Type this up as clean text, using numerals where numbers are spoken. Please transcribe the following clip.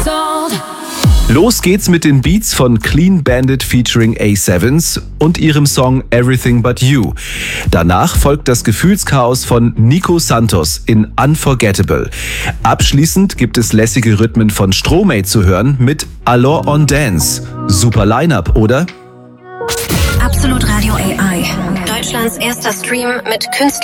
Los geht's mit den Beats von Clean Bandit featuring A7s und ihrem Song Everything But You. Danach folgt das Gefühlschaos von Nico Santos in Unforgettable. Abschließend gibt es lässige Rhythmen von Stromae zu hören mit Alors on Dance. Super Line-Up, oder? Absolut Radio AI. Deutschlands erster Stream mit künstlicher